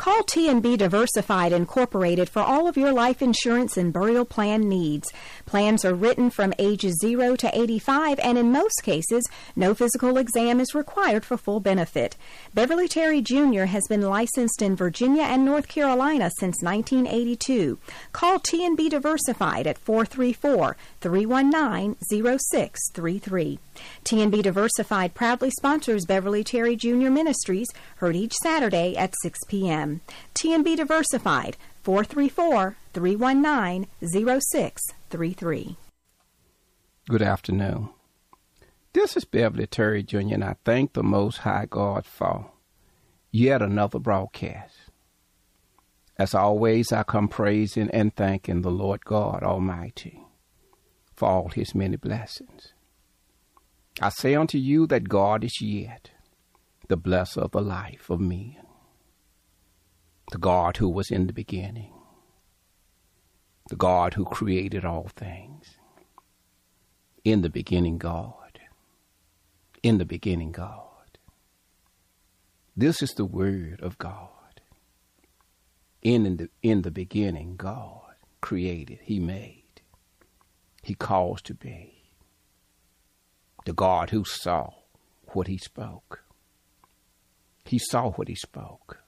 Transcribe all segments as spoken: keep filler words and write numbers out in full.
Call T and B Diversified Incorporated for all of your life insurance and burial plan needs. Plans are written from ages zero to eighty-five, and in most cases, no physical exam is required for full benefit. Beverly Terry Junior has been licensed in Virginia and North Carolina since nineteen eighty-two. Call T and B Diversified at four three four, three one nine, zero six three three. T and B Diversified proudly sponsors Beverly Terry Junior Ministries, heard each Saturday at six p.m. T and B Diversified, four three four, three one nine, zero six three three. Good afternoon. This is Beverly Terry Junior, and I thank the Most High God for yet another broadcast. As always, I come praising and thanking the Lord God Almighty for all his many blessings. I say unto you that God is yet the blesser of the life of men, the God who was in the beginning, the God who created all things. In the beginning, God. In the beginning, God. This is the word of God. In the, in the beginning, God created, he made, he caused to be. The God who saw what he spoke. He saw what he spoke.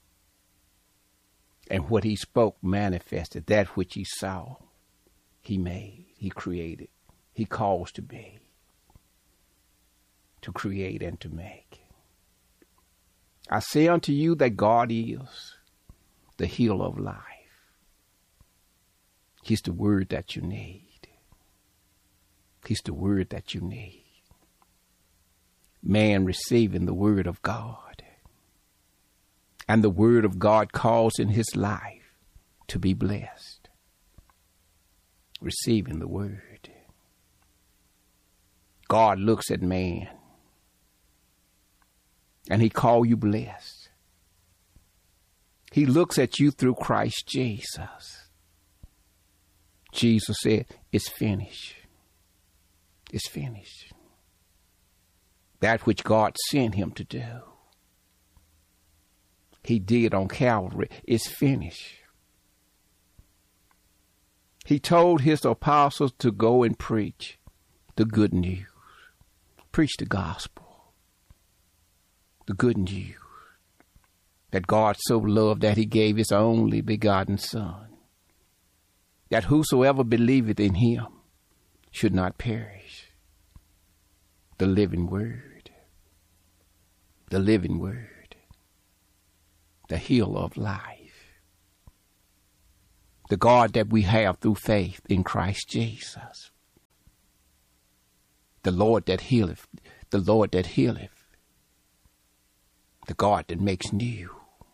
And what he spoke manifested. That which he saw, he made, he created, he caused to be, to create and to make. I say unto you that God is the healer of life. He's the word that you need. He's the word that you need. Man receiving the word of God, and the word of God causing his life to be blessed. Receiving the word. God looks at man, and he calls you blessed. He looks at you through Christ Jesus. Jesus said, it's finished. It's finished. That which God sent him to do, he did on Calvary. It's finished. He told his apostles to go and preach the good news. Preach the gospel. The good news. That God so loved that he gave his only begotten Son, that whosoever believeth in him should not perish. The living word. The living word. The healer of life. The God that we have through faith in Christ Jesus. The Lord that healeth. The Lord that healeth. The God that makes new.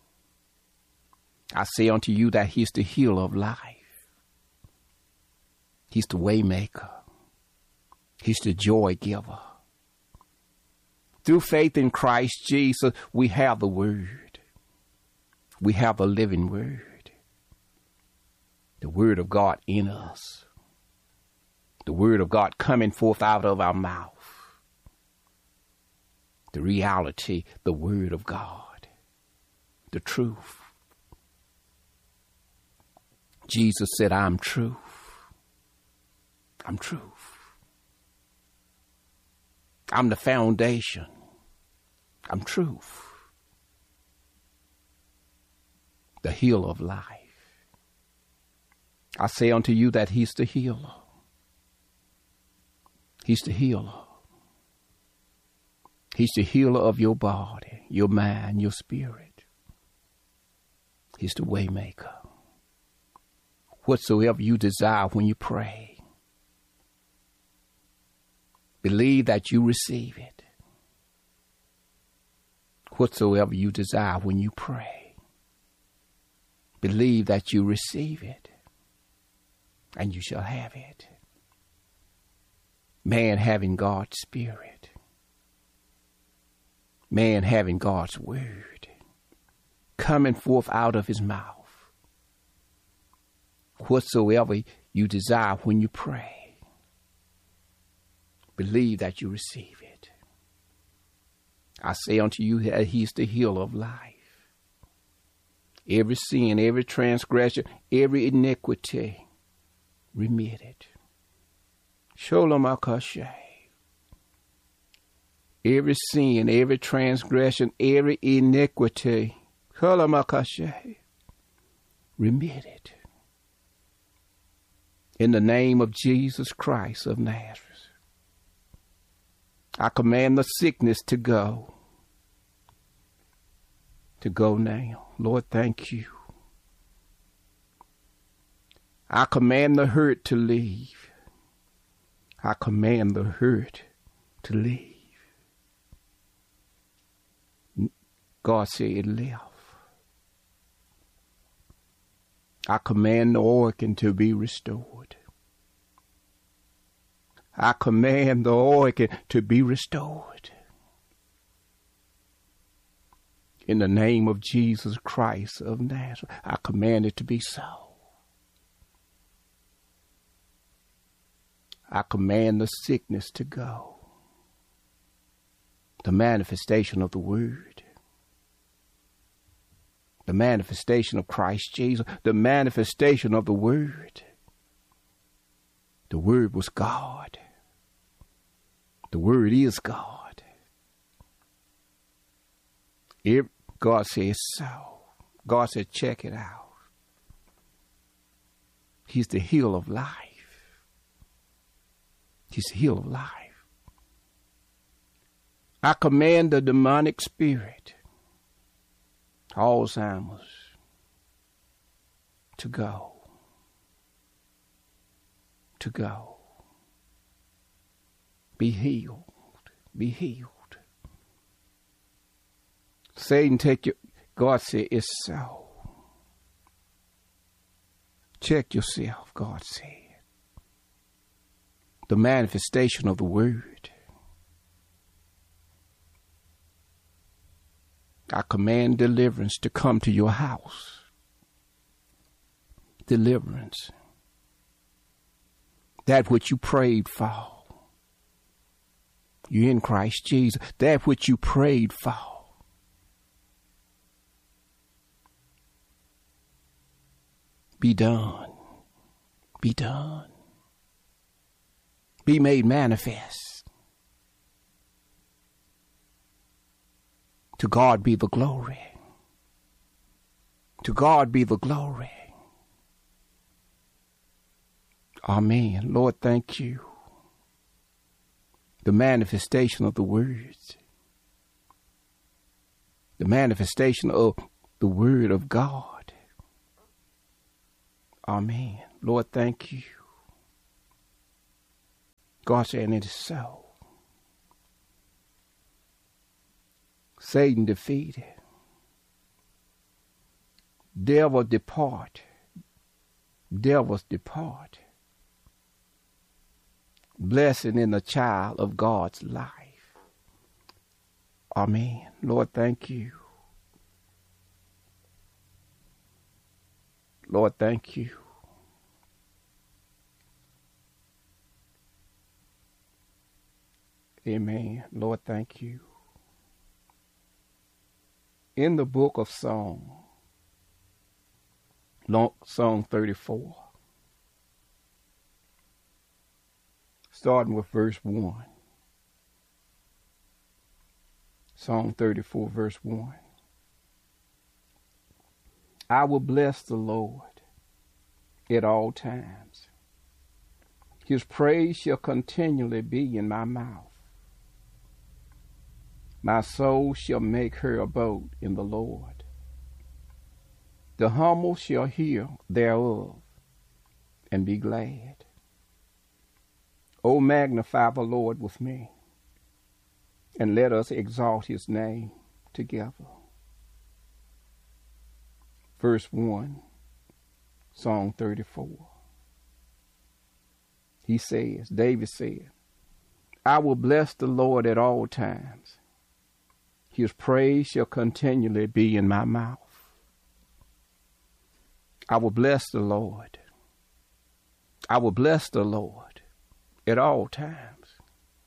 I say unto you that he's the healer of life. He's the way maker. He's the joy giver. Through faith in Christ Jesus, we have the word. We have the living word. The word of God in us. The word of God coming forth out of our mouth. The reality, the word of God. The truth. Jesus said, I'm truth. I'm truth. I'm the foundation. I'm truth. The healer of life. I say unto you that he's the healer. He's the healer. He's the healer of your body, your mind, your spirit. He's the way maker. Whatsoever you desire when you pray, believe that you receive it. Whatsoever you desire when you pray, believe that you receive it, and you shall have it. Man having God's Spirit, man having God's Word, coming forth out of his mouth. Whatsoever you desire when you pray, believe that you receive it. I say unto you that he's the healer of life. every sin, every transgression, every iniquity remitted. Sholom Akashay. Every sin, every transgression, every iniquity, Sholom Akashay, remitted. In the name of Jesus Christ of Nazareth, I command the sickness to go. To go now. Lord, thank you. I command the hurt to leave. I command the hurt to leave. God said it left. I command the organ to be restored. I command the organ to be restored. In the name of Jesus Christ of Nazareth, I command it to be so. I command the sickness to go. The manifestation of the Word. The manifestation of Christ Jesus. The manifestation of the Word. The Word was God. The Word is God. It, God says so. God said, check it out. He's the healer of life. He's the healer of life. I command the demonic spirit, Alzheimer's, to go. To go. Be healed. Be healed. Satan, take your... God said, it's so. Check yourself, God said. The manifestation of the Word. I command deliverance to come to your house. Deliverance. That which you prayed for. You're in Christ Jesus. That which you prayed for. Be done. Be done. Be made manifest. To God be the glory. To God be the glory. Amen. Lord, thank you. The manifestation of the words. The manifestation of the Word of God. Amen. Lord, thank you. God said, and it is so. Satan defeated. Devil depart. Devils depart. Blessing in the child of God's life. Amen. Lord, thank you. Lord, thank you. Amen. Lord, thank you. In the book of Psalm, Psalm thirty-four, starting with verse one. Psalm thirty-four, verse one. I will bless the Lord at all times. His praise shall continually be in my mouth. My soul shall make her abode in the Lord. The humble shall hear thereof and be glad. O magnify the Lord with me, and let us exalt his name together. Verse one, Psalm thirty-four. He says, David said, I will bless the Lord at all times. His praise shall continually be in my mouth. I will bless the Lord. I will bless the Lord at all times.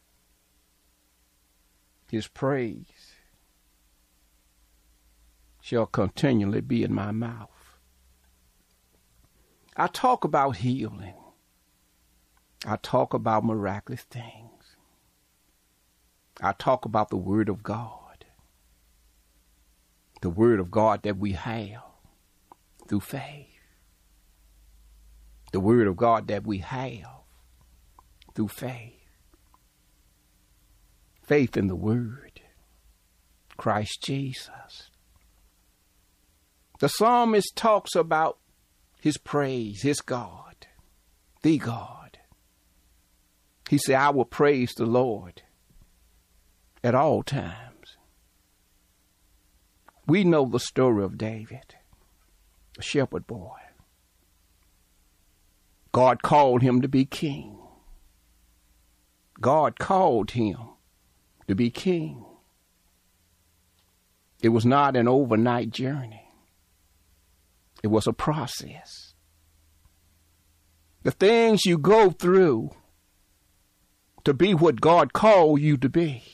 His praise shall continually be in my mouth. I talk about healing. I talk about miraculous things. I talk about the Word of God. The Word of God that we have through faith. The Word of God that we have through faith. Faith in the Word, Christ Jesus. The psalmist talks about his praise, his God, the God. He said, I will praise the Lord at all times. We know the story of David, a shepherd boy. God called him to be king. God called him to be king. It was not an overnight journey. It was a process. The things you go through to be what God called you to be.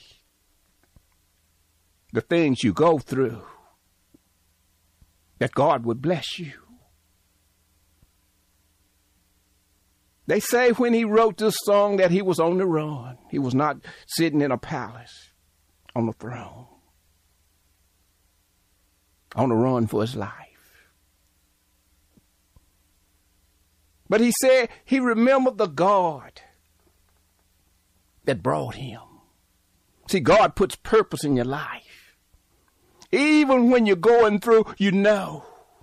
The things you go through that God would bless you. They say when he wrote this song that he was on the run. He was not sitting in a palace on the throne. On the run for his life. But he said he remembered the God that brought him. See, God puts purpose in your life. Even when you're going through, you know.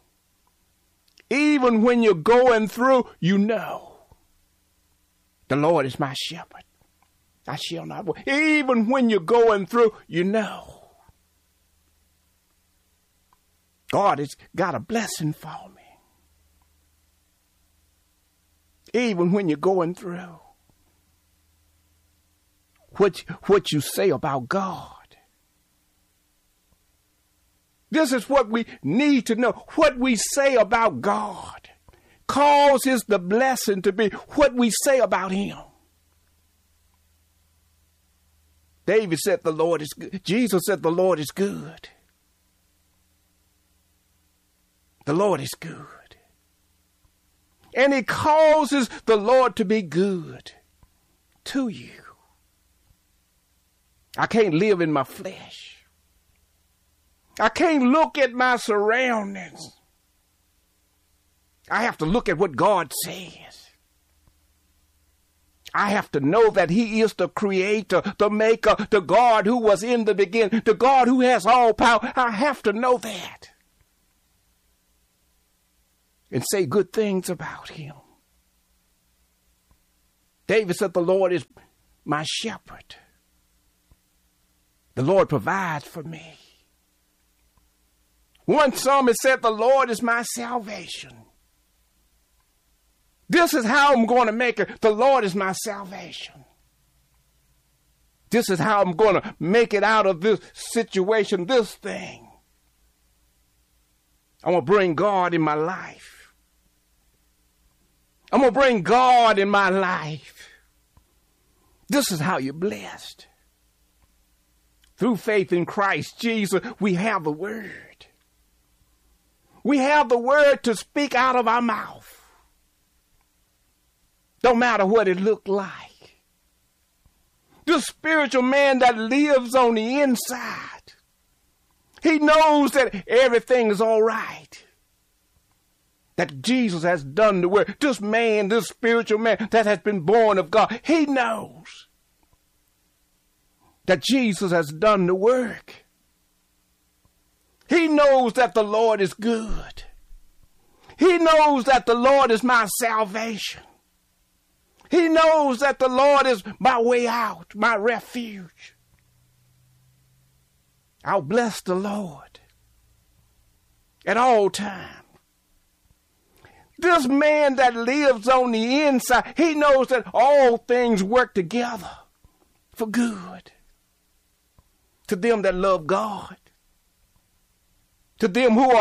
Even when you're going through, you know. The Lord is my shepherd. I shall not want. Even when you're going through, you know. God has got a blessing for me. Even when you're going through. What, what you say about God. This is what we need to know. What we say about God causes the blessing to be what we say about him. David said the Lord is good. Jesus said the Lord is good. The Lord is good. And it causes the Lord to be good to you. I can't live in my flesh. I can't look at my surroundings. I have to look at what God says. I have to know that he is the creator, the maker, the God who was in the beginning, the God who has all power. I have to know that. And say good things about him. David said, the Lord is my shepherd. The Lord provides for me. One psalmist said, the Lord is my salvation. This is how I'm going to make it. The Lord is my salvation. This is how I'm going to make it out of this situation, this thing. I'm going to bring God in my life. I'm going to bring God in my life. This is how you're blessed. Through faith in Christ Jesus, we have the word. We have the word to speak out of our mouth. Don't matter what it looked like. The spiritual man that lives on the inside, he knows that everything is all right. That Jesus has done the work. This man, this spiritual man that has been born of God, he knows that Jesus has done the work. He knows that the Lord is good. He knows that the Lord is my salvation. He knows that the Lord is my way out, my refuge. I'll bless the Lord at all times. This man that lives on the inside, he knows that all things work together for good. To them that love God. To them who are